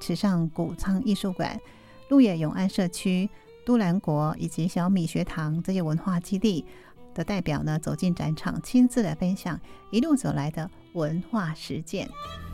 时尚谷仓艺术馆、鹿野永安社区、都兰国以及小米学堂这些文化基地的代表呢，走进展场，亲自来分享一路走来的文化实践。